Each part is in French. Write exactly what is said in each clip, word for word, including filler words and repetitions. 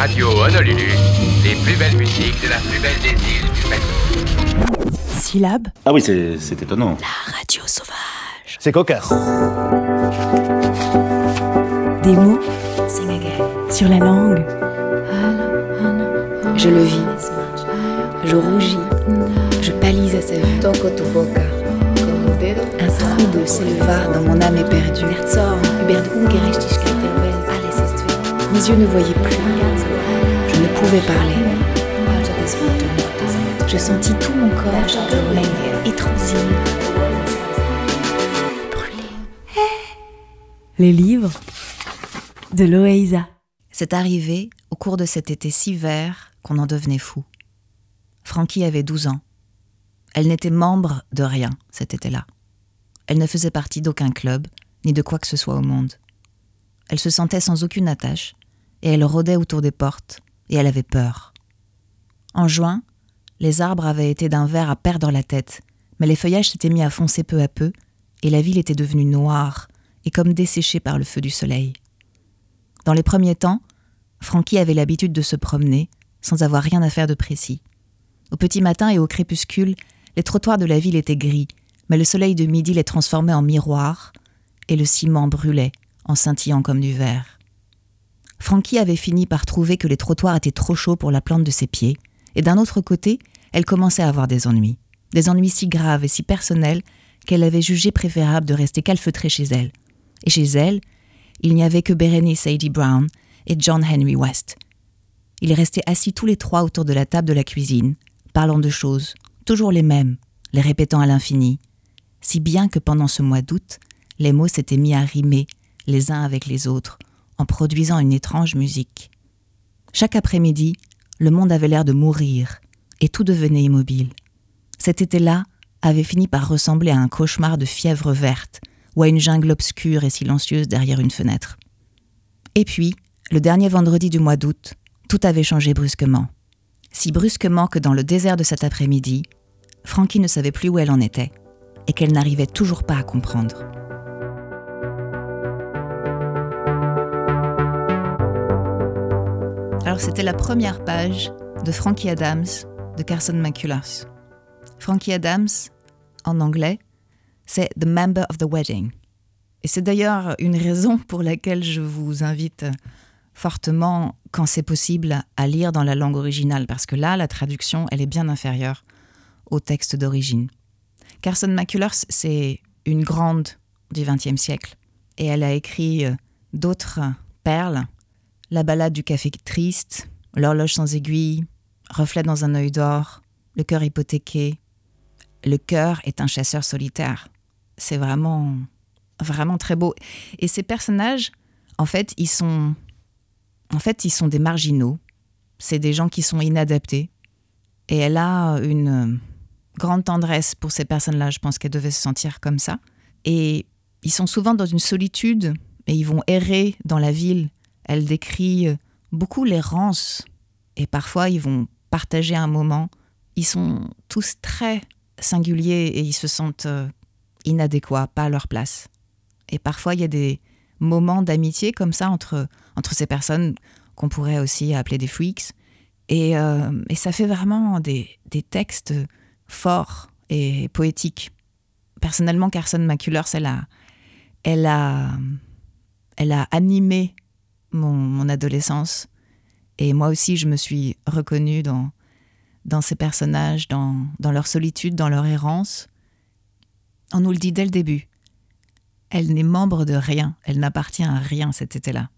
Radio Honolulu, les plus belles musiques de la plus belle des îles du Pacifique. Syllabe. Ah oui, c'est, c'est étonnant. La radio sauvage. C'est cocasse. Des mots sur la langue. Je le vis, je rougis, je pâlis à sa vue. Toco tu boca. Un trouble s'éleva dans mon âme éperdue. Mes yeux ne voyaient plus. Je ne pouvais parler. Je sentis tout mon corps étranger, brûler. Les livres de Loïsa. C'est arrivé au cours de cet été si vert qu'on en devenait fou. Frankie avait douze ans. Elle n'était membre de rien cet été-là. Elle ne faisait partie d'aucun club, ni de quoi que ce soit au monde. Elle se sentait sans aucune attache, et elle rôdait autour des portes, et elle avait peur. En juin, les arbres avaient été d'un vert à perdre la tête, mais les feuillages s'étaient mis à foncer peu à peu, et la ville était devenue noire, et comme desséchée par le feu du soleil. Dans les premiers temps, Frankie avait l'habitude de se promener, sans avoir rien à faire de précis. Au petit matin et au crépuscule, les trottoirs de la ville étaient gris, mais le soleil de midi les transformait en miroirs, et le ciment brûlait, en scintillant comme du verre. Frankie avait fini par trouver que les trottoirs étaient trop chauds pour la plante de ses pieds, et d'un autre côté, elle commençait à avoir des ennuis. Des ennuis si graves et si personnels qu'elle avait jugé préférable de rester calfeutrée chez elle. Et chez elle, il n'y avait que Berenice Sadie Brown et John Henry West. Ils restaient assis tous les trois autour de la table de la cuisine, parlant de choses, toujours les mêmes, les répétant à l'infini, si bien que pendant ce mois d'août, les mots s'étaient mis à rimer les uns avec les autres, en produisant une étrange musique. Chaque après-midi, le monde avait l'air de mourir, et tout devenait immobile. Cet été-là avait fini par ressembler à un cauchemar de fièvre verte, ou à une jungle obscure et silencieuse derrière une fenêtre. Et puis, le dernier vendredi du mois d'août, tout avait changé brusquement. Si brusquement que dans le désert de cet après-midi, Frankie ne savait plus où elle en était, et qu'elle n'arrivait toujours pas à comprendre. Alors c'était la première page de Frankie Adams de Carson McCullers. Frankie Adams, en anglais, c'est « The Member of the Wedding ». Et c'est d'ailleurs une raison pour laquelle je vous invite fortement, quand c'est possible, à lire dans la langue originale, parce que là, la traduction, elle est bien inférieure au texte d'origine. Carson McCullers, c'est une grande du vingtième siècle, et elle a écrit d'autres perles, La ballade du café triste, L'horloge sans aiguille, Reflet dans un œil d'or, Le cœur hypothéqué, Le cœur est un chasseur solitaire. C'est vraiment, vraiment très beau. Et ces personnages, en fait, ils sont, en fait, ils sont des marginaux. C'est des gens qui sont inadaptés. Et elle a une grande tendresse pour ces personnes-là. Je pense qu'elle devait se sentir comme ça. Et ils sont souvent dans une solitude et ils vont errer dans la ville. Elle décrit beaucoup l'errance. Et parfois, ils vont partager un moment. Ils sont tous très singuliers et ils se sentent inadéquats, pas à leur place. Et parfois, il y a des moments d'amitié comme ça entre, entre ces personnes qu'on pourrait aussi appeler des freaks. Et, euh, et ça fait vraiment des, des textes forts et poétiques. Personnellement, Carson McCullers, elle a, elle a, elle a animé mon, mon adolescence. Et moi aussi, je me suis reconnue dans, dans ces personnages, dans, dans leur solitude, dans leur errance. On nous le dit dès le début. Elle n'est membre de rien, elle n'appartient à rien cet été-là.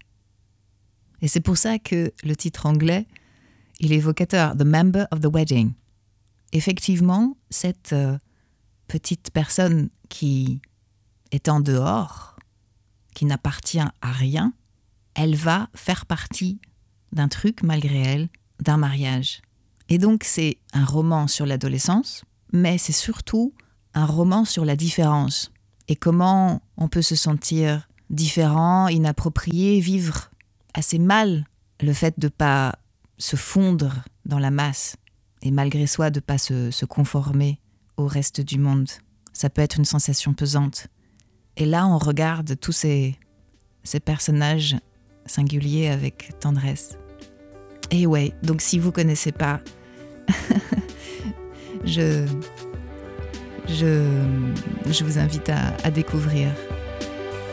Et c'est pour ça que le titre anglais, il est évocateur, The Member of the Wedding. Effectivement, cette euh, petite personne qui est en dehors, qui n'appartient à rien, elle va faire partie d'un truc malgré elle, d'un mariage. Et donc c'est un roman sur l'adolescence, mais c'est surtout un roman sur la différence et comment on peut se sentir différent, inapproprié, vivre assez mal le fait de ne pas se fondre dans la masse et malgré soi de ne pas se, se conformer au reste du monde. Ça peut être une sensation pesante. Et là, on regarde tous ces, ces personnages singuliers avec tendresse. Et ouais, donc si vous connaissez pas, je, je, je vous invite à, à découvrir.